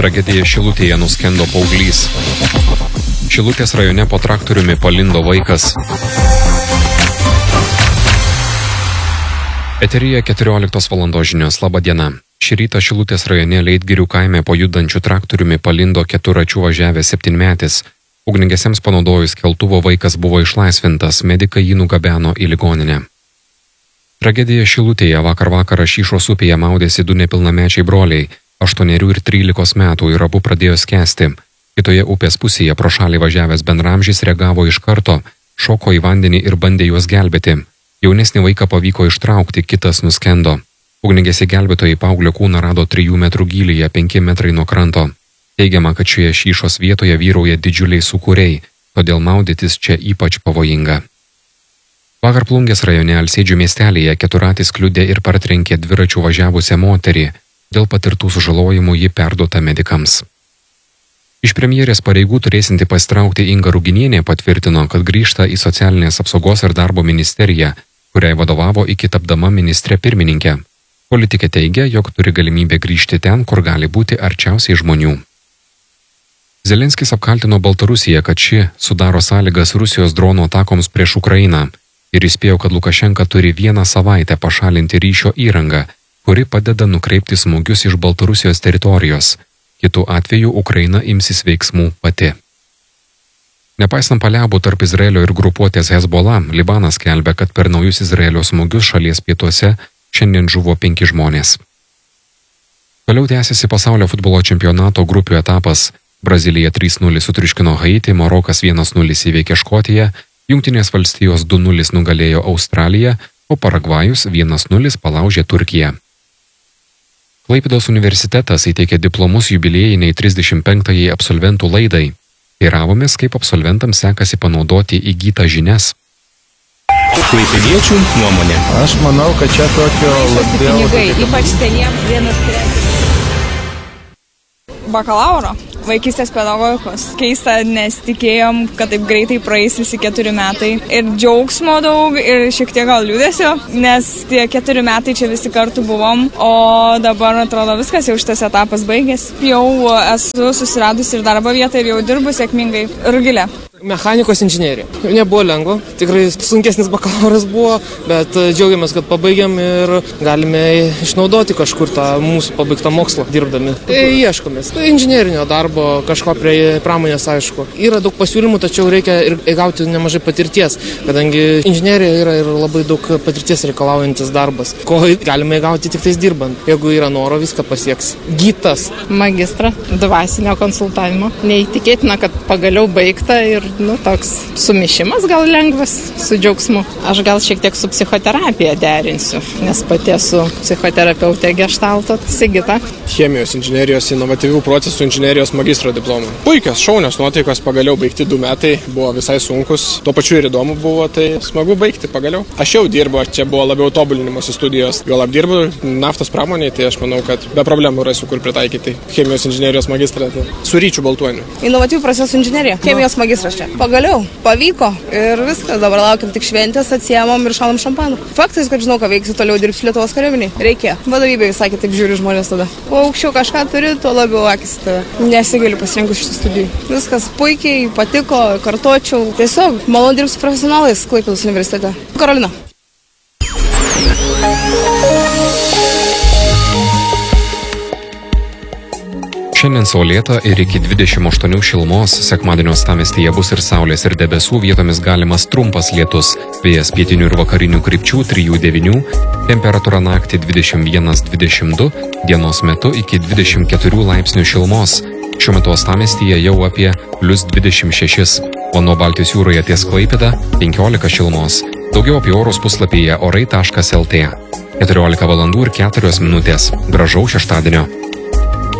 Tragedija Šilutėje nuskendo paauglys. Šilutės rajone po traktoriumi palindo vaikas. Eteryje 14 valandos žinios. Labą dieną. Šį rytą Šilutės rajone Leitgirių kaime po judančių traktoriumi palindo keturračiu važiavęs 7-metis. Ugniagesiams panaudojus keltuvo vaikas buvo išlaisvintas, medikai jį nugabeno į ligoninę. Tragedija Šilutėje vakar vakarą Šyšos upėje maudėsi du nepilnamečiai broliai, 8 ir 13 metų, ir abu pradėjo skęsti. Kitoje upės pusėje pro šalį važiavęs bendramžis reagavo iš karto, šoko į vandenį ir bandė juos gelbėti. Jaunesnį vaiką pavyko ištraukti, kitas nuskendo. Ugniagesiai gelbėtojai paauglio kūną rado 3 metrų gylyje, 5 metrai nuo kranto. Teigiama, kad šioje Šyšos vietoje vyrauja didžiuliai sūkuriai, todėl maudytis čia ypač pavojinga. Vakar Plungės rajone Alsėdžių miestelėje keturratis kliudė ir partrenkė dviračių važiavusią moterį. Dėl patirtų sužalojimų ji perduota medikams. Iš premjerės pareigų turėsinti pasitraukti Inga Ruginienė patvirtino, kad grįžta į socialinės apsaugos ir darbo ministeriją, kuriai vadovavo iki tapdama ministrė pirmininkė. Politikė teigia, jog turi galimybę grįžti ten, kur gali būti arčiausiai žmonių. Zelenskis apkaltino Baltarusiją, kad ši sudaro sąlygas Rusijos dronų atakoms prieš Ukrainą ir įspėjo, kad Lukašenka turi 1 savaitę pašalinti ryšio įrangą, kuri padeda nukreipti smūgius iš Baltarusijos teritorijos. Kitu atveju Ukraina imsis veiksmų pati. Nepaisant paliaubų tarp Izraelio ir grupuotės Hezbollah, Libanas skelbia, kad per naujus Izraelio smūgius šalies pietuose šiandien žuvo 5 žmonės. Toliau tęsiasi pasaulio futbolo čempionato grupių etapas. Brazilija 3-0 sutriuškino Haitį, Marokas 1-0 įveikė Škotiją, Jungtinės valstijos 2-0 nugalėjo Australiją, o Paragvajus 1-0 palaužė Turkiją. Klaipėdos universitetas įteikė diplomus jubiliejiniai 35-ąjį absolventų laidai. Teiravomės, kaip absolventams sekasi panaudoti įgytas žinias. Klaipėdiečių nuomonė. Aš manau, kad čia tokio labiau... Pinigai, ypač seniem vienas bakalauro, vaikystės pedagogikos. Keista, nes tikėjom, kad taip greitai praeis visi 4 metai. Ir džiaugsmo daug, ir šiek tiek gal liūdesio, nes tie 4 metai čia visi kartu buvom, o dabar atrodo viskas, jau šitas etapas baigėsi. Jau esu susiradusi ir darbo vietą ir jau dirbu sėkmingai. Rugilė. Mechanikos inžinerija. Nebuvo lengva, tikrai sunkesnis bakalauras buvo, bet džiaugiamės, kad pabaigėm ir galime išnaudoti kažkur tą mūsų pabaigtą mokslą dirbdami. Ieškomės inžinerinio darbo, kažko prie pramonės, aišku. Yra daug pasiūlymų, tačiau reikia ir gauti nemažai patirties, kadangi inžinerija yra ir labai daug patirties reikalaujantis darbas, ko galime gauti tik tais dirbant. Jeigu yra noro, viską pasieks. Gytas. Magistrą dvasinio konsultavimo. Neįtikėtina, kad pagaliau baigta ir toks sumišimas gal lengvas su džiaugsmu. Aš gal šiek tiek su psichoterapija derinsiu, nes pati esu psichoterapeutė Geštalto. Sigita. Chemijos inžinerijos inovatyvių procesų inžinerijos magistro diplomą. Puikios, šaunios nuotaikos, pagaliau baigti 2 metai, buvo visai sunkus, tuo pačiu ir įdomu buvo, tai smagu baigti pagaliau. Aš jau dirbu, čia buvo labiau tobulinimosi studijos, gal apdirbu naftos pramoniai, tai aš manau, kad be problemų rasiu, kur pritaikyti chemijos inžinerijos magistrą. Tai su Ryčiu Baltuoniu. Inovatyvių procesų inžinerija, chemijos magistras čia. Pagaliau, pavyko ir viskas, dabar laukiam tik šventės, atsiemam ir šalam šampaną. Faktas, kad žinau, ką veiksiu, toliau dirbsiu Lietuvos kariuomeniai. Reikia. Vadovybė visai kitaip žiūri žmonės tada. Kuo aukščiau kažką turi, tuo labiau akis tave. Nesigaliu pasirinkus šitų studijų. Viskas puikiai, patiko, kartočiau. Tiesiog malonu dirbti su profesionalais Klaipėdos universitete. Karolina. Šiandien saulėta ir iki 28 šilumos, sekmadienio uostamiestyje bus ir saulės ir debesų, vietomis galimas trumpas lietus, vėjas pietinių ir vakarinių krypčių 3-9, temperatūra naktį 21-22, dienos metu iki 24 laipsnių šilumos. Šiuo metu uostamiestyje jau apie +26, o nuo Baltijos jūroje ties Klaipėda 15 šilumos. Daugiau apie orus puslapyje orai.lt. 14 valandų ir 4 minutės. Gražaus šeštadienio.